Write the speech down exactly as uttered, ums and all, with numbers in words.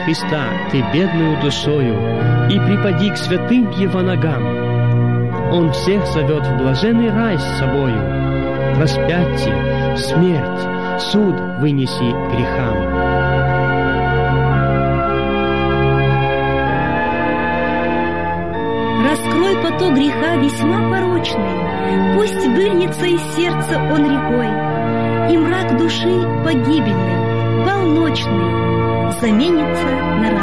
Христа ты бедную душою, и припади к святым Его ногам. Он всех зовет в блаженный рай с собою. Распятие, смерть, суд вынеси грехам. Раскрой поток греха весьма порочный, пусть выльется из сердца он рекой, и мрак души погибельный, полночный заменится на